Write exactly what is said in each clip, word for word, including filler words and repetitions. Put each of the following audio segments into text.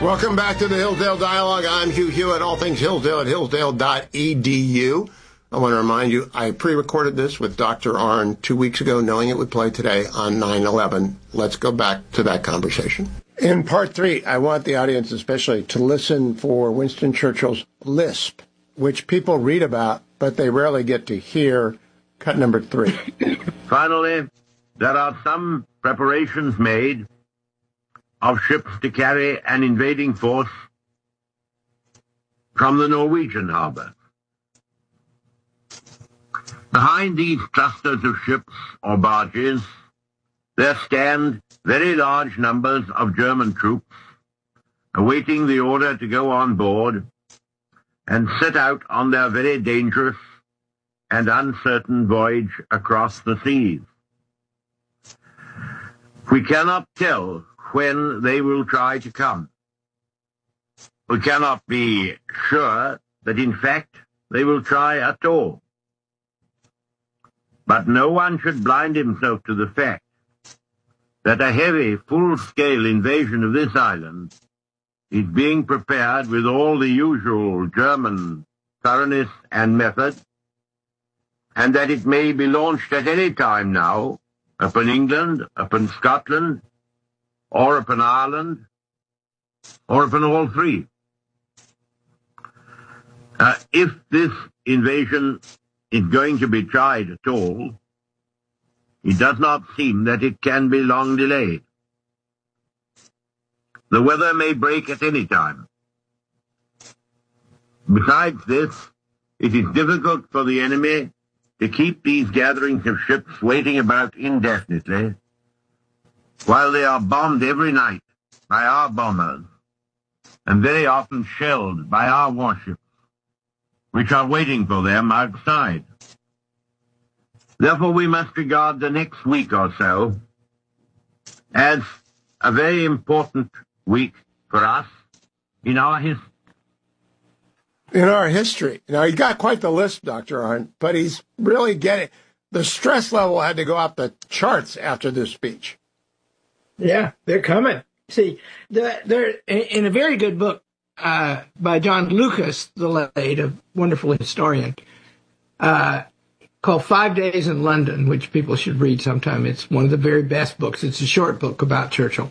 Welcome back to the Hillsdale Dialogue. I'm Hugh Hewitt, all things Hillsdale at hillsdale dot e d u. I want to remind you, I pre-recorded this with Doctor Arnn two weeks ago, knowing it would play today on nine eleven. Let's go back to that conversation. In part three, I want the audience especially to listen for Winston Churchill's lisp, which people read about, but they rarely get to hear. Cut number three. Finally, there are some preparations made of ships to carry an invading force from the Norwegian harbor. Behind these clusters of ships or barges, there stand very large numbers of German troops awaiting the order to go on board and set out on their very dangerous and uncertain voyage across the seas. We cannot tell when they will try to come. We cannot be sure that in fact they will try at all. But no one should blind himself to the fact that a heavy, full-scale invasion of this island is being prepared with all the usual German thoroughness and method, and that it may be launched at any time now upon England, upon Scotland, or upon Ireland, or upon all three. Uh, if this invasion is going to be tried at all, it does not seem that it can be long delayed. The weather may break at any time. Besides this, it is difficult for the enemy to keep these gatherings of ships waiting about indefinitely, while they are bombed every night by our bombers, and very often shelled by our warships, which are waiting for them outside. Therefore, we must regard the next week or so as a very important week for us in our history. In our history. Now, he got quite the list, Doctor Arnn, but he's really getting... The stress level had to go up the charts after this speech. Yeah, they're coming. See, they're, they're in a very good book uh, by John Lucas, the late, a wonderful historian, uh, called Five Days in London, which people should read sometime. It's one of the very best books. It's a short book about Churchill.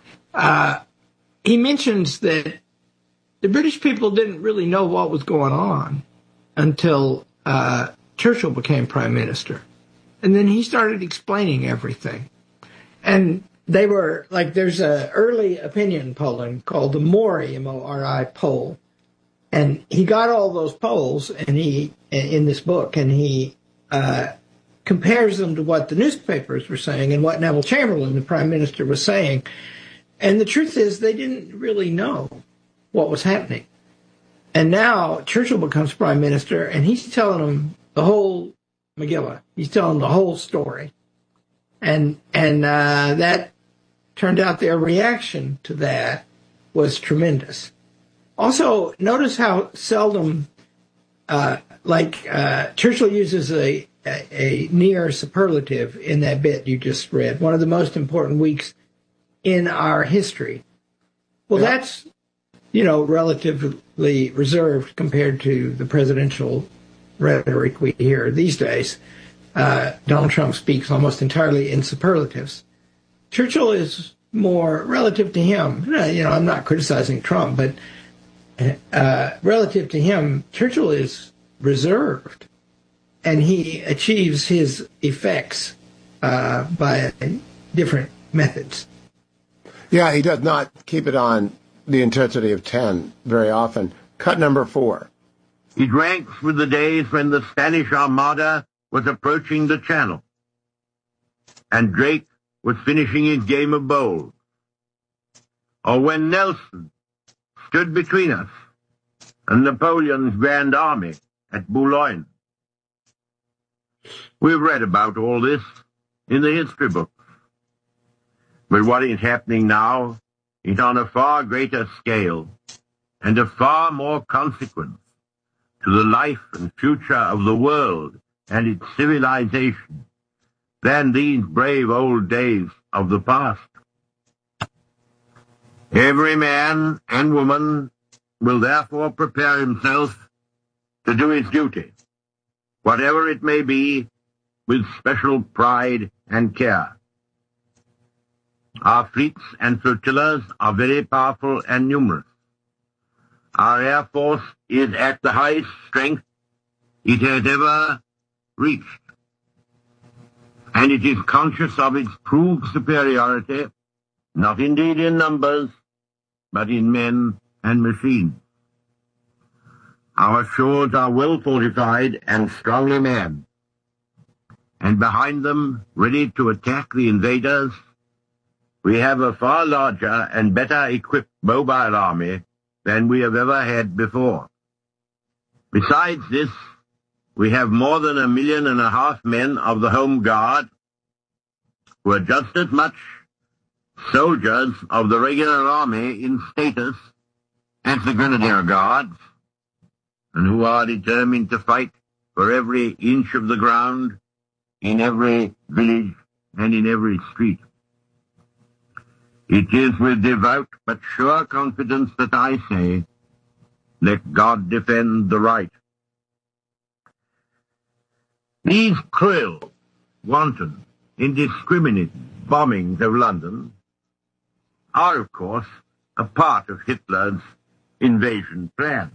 Uh, he mentions that the British people didn't really know what was going on until uh, Churchill became prime minister. And then he started explaining everything. And they were, like, there's an early opinion polling called the Mori, M O R I poll. And he got all those polls and he in this book, and he uh, compares them to what the newspapers were saying and what Neville Chamberlain, the prime minister, was saying. And the truth is they didn't really know what was happening. And now Churchill becomes prime minister, and he's telling them the whole Megillah. He's telling the whole story. And and uh, that turned out their reaction to that was tremendous. Also, notice how seldom, uh, like uh, Churchill uses a, a, a near superlative in that bit you just read, one of the most important weeks in our history. Well, yeah. That's, you know, relatively reserved compared to the presidential rhetoric we hear these days. Uh, Donald Trump speaks almost entirely in superlatives. Churchill is more relative to him. You know, I'm not criticizing Trump, but uh, relative to him, Churchill is reserved, and he achieves his effects uh, by different methods. Yeah, he does not keep it on the intensity of ten very often. Cut number four. It ranks with the days when the Spanish Armada was approaching the Channel, and Drake was finishing his game of bowls, or when Nelson stood between us and Napoleon's Grand Army at Boulogne. We've read about all this in the history books. But what is happening now is on a far greater scale and of far more consequence to the life and future of the world and its civilization than these brave old days of the past. Every man and woman will therefore prepare himself to do his duty, whatever it may be, with special pride and care. Our fleets and flotillas are very powerful and numerous. Our Air Force is at the highest strength it has ever reached, and it is conscious of its proved superiority, not indeed in numbers, but in men and machines. Our shores are well fortified and strongly manned, and behind them, ready to attack the invaders, we have a far larger and better equipped mobile army than we have ever had before. Besides this, we have more than a million and a half men of the Home Guard, who are just as much soldiers of the regular army in status as the Grenadier Guards, and who are determined to fight for every inch of the ground, in every village and in every street. It is with devout but sure confidence that I say, let God defend the right. These cruel, wanton, indiscriminate bombings of London are, of course, a part of Hitler's invasion plan.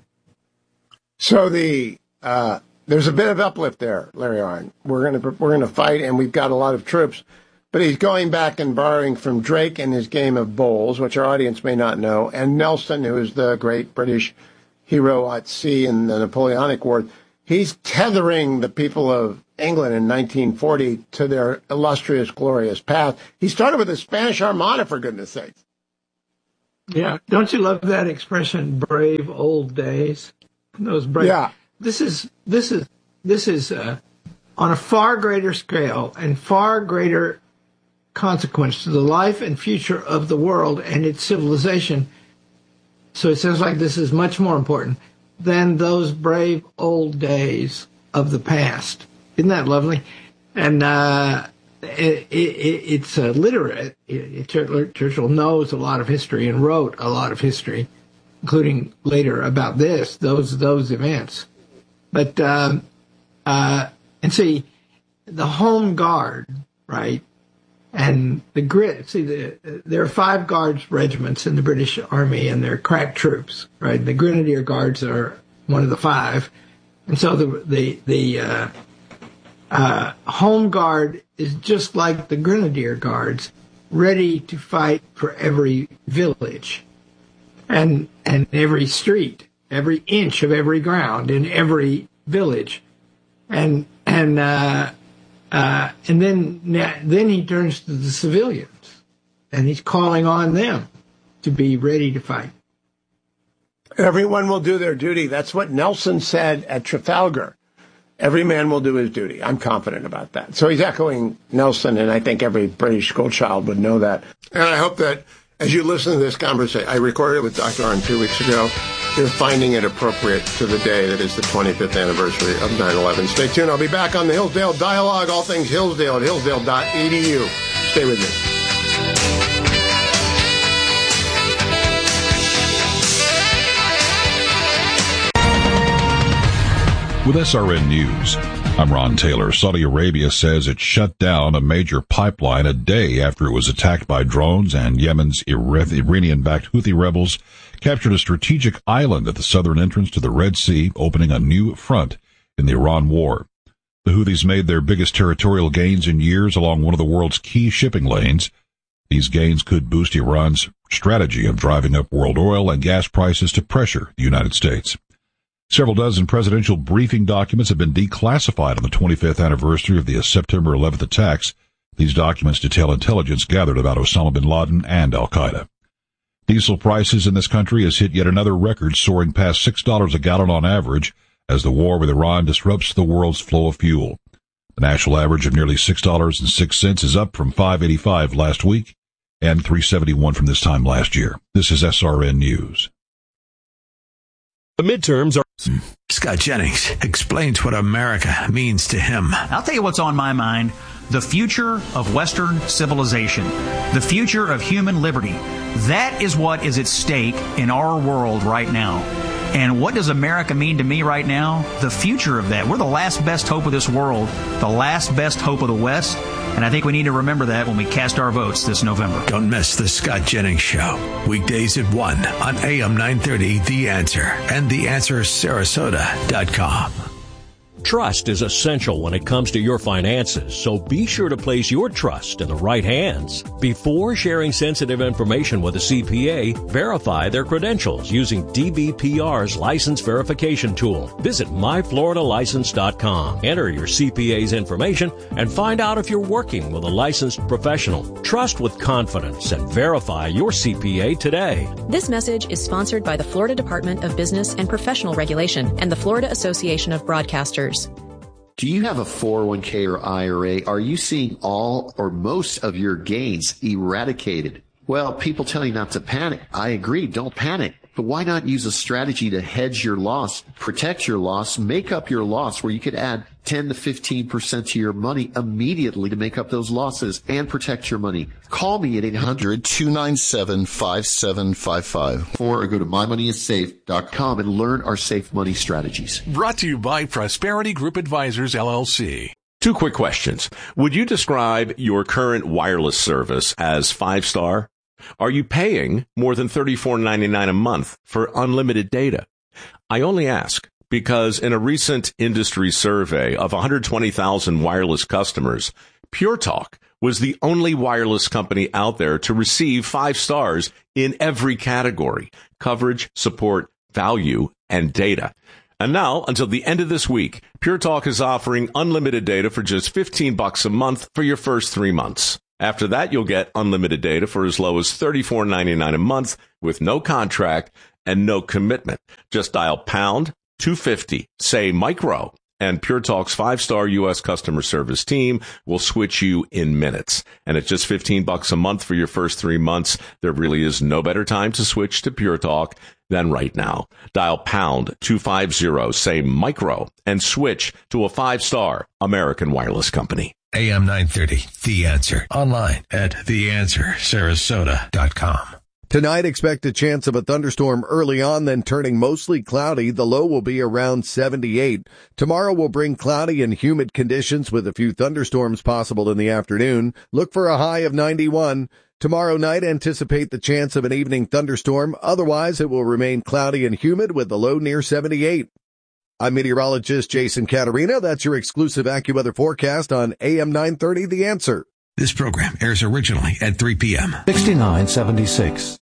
So the uh, there's a bit of uplift there, Larry Arnn. We're going to we're going to fight, and we've got a lot of troops. But he's going back and borrowing from Drake and his game of bowls, which our audience may not know, and Nelson, who is the great British hero at sea in the Napoleonic War. He's tethering the people of England in nineteen forty to their illustrious, glorious past. He started with the Spanish Armada, for goodness sakes. Yeah. Don't you love that expression, brave old days? Those brave. Yeah. This is, this is, this is uh, on a far greater scale and far greater consequence to the life and future of the world and its civilization. So it sounds like this is much more important than those brave old days of the past. Isn't that lovely? And uh, it, it, it's uh, literate. It, Churchill knows a lot of history and wrote a lot of history, including later about this, those those events. But um, uh, and see, the Home Guard, right? And the grit, see, the, there are five Guards regiments in the British Army, and they're crack troops, right? The Grenadier Guards are one of the five. And so the the, the uh, uh, Home Guard is just like the Grenadier Guards, ready to fight for every village and and every street, every inch of every ground in every village. And, and, uh, Uh, and then then he turns to the civilians, and he's calling on them to be ready to fight. Everyone will do their duty. That's what Nelson said at Trafalgar. Every man will do his duty. I'm confident about that. So he's echoing Nelson, and I think every British schoolchild would know that. And I hope that as you listen to this conversation, I recorded it with Doctor Arnn two weeks ago, you're finding it appropriate to the day that is the twenty-fifth anniversary of nine eleven. Stay tuned. I'll be back on the Hillsdale Dialogue, all things Hillsdale at hillsdale dot e d u. Stay with me. With S R N News, I'm Ron Taylor. Saudi Arabia says it shut down a major pipeline a day after it was attacked by drones, and Yemen's Iranian-backed Houthi rebels captured a strategic island at the southern entrance to the Red Sea, opening a new front in the Iran war. The Houthis made their biggest territorial gains in years along one of the world's key shipping lanes. These gains could boost Iran's strategy of driving up world oil and gas prices to pressure the United States. Several dozen presidential briefing documents have been declassified on the twenty-fifth anniversary of the September eleventh attacks. These documents detail intelligence gathered about Osama bin Laden and al-Qaeda. Diesel prices in this country has hit yet another record, soaring past six dollars a gallon on average as the war with Iran disrupts the world's flow of fuel. The national average of nearly six dollars and six cents is up from five dollars and eighty-five cents last week and three dollars and seventy-one cents from this time last year. This is S R N News. The midterms are... Scott Jennings explains what America means to him. I'll tell you what's on my mind. the future of Western civilization, the future of human liberty. That is what is at stake in our world right now. And what does America mean to me right now? The future of that. We're the last best hope of this world, the last best hope of the West. And I think we need to remember that when we cast our votes this November. Don't miss the Scott Jennings Show. Weekdays at one on A M nine thirty, The Answer, and the answer sarasota dot com. Trust is essential when it comes to your finances, so be sure to place your trust in the right hands. Before sharing sensitive information with a C P A, verify their credentials using D B P R's license verification tool. Visit my florida license dot com. Enter your C P A's information and find out if you're working with a licensed professional. Trust with confidence and verify your C P A today. This message is sponsored by the Florida Department of Business and Professional Regulation and the Florida Association of Broadcasters. Do you have a four oh one k or I R A? Are you seeing all or most of your gains eradicated? Well, people tell you not to panic. I agree, don't panic. But why not use a strategy to hedge your loss, protect your loss, make up your loss, where you could add ten to fifteen percent to your money immediately to make up those losses and protect your money? Call me at eight hundred, two nine seven, five seven five five or go to my money is safe dot com and learn our safe money strategies. Brought to you by Prosperity Group Advisors, L L C. Two quick questions. Would you describe your current wireless service as five-star? Are you paying more than thirty-four ninety-nine a month for unlimited data? I only ask because in a recent industry survey of one hundred twenty thousand wireless customers, Pure Talk was the only wireless company out there to receive five stars in every category: coverage, support, value, and data. And now, until the end of this week, Pure Talk is offering unlimited data for just fifteen bucks a month for your first three months. After that, you'll get unlimited data for as low as thirty-four ninety-nine a month with no contract and no commitment. Just dial pound two fifty, say micro, and Pure Talk's five-star U S customer service team will switch you in minutes. And at just fifteen bucks a month for your first three months, there really is no better time to switch to Pure Talk than right now. Dial pound two fifty, say micro, and switch to a five-star American wireless company. A M nine thirty, The Answer. Online at the answer sarasota dot com. Tonight, expect a chance of a thunderstorm early on, then turning mostly cloudy. The low will be around seventy-eight. Tomorrow will bring cloudy and humid conditions with a few thunderstorms possible in the afternoon. Look for a high of ninety-one. Tomorrow night, anticipate the chance of an evening thunderstorm. Otherwise, it will remain cloudy and humid with the low near seventy-eight. I'm meteorologist Jason Caterina. That's your exclusive AccuWeather forecast on A M nine thirty, The Answer. This program airs originally at three p.m. sixty-nine seventy-six.